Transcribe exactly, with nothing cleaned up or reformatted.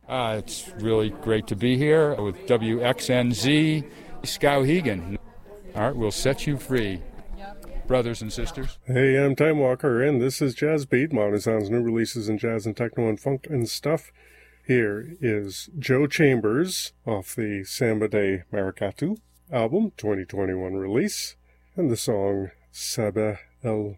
Uh, it's really great to be here with W X N Z, Skowhegan. All right, we'll set you free, brothers and sisters. Hey, I'm Time Walker, and this is Jazz Beat, Modern Sounds, new releases in jazz and techno and funk and stuff. Here is Joe Chambers off the Samba de Maracatu album, twenty twenty-one release, and the song Sabah El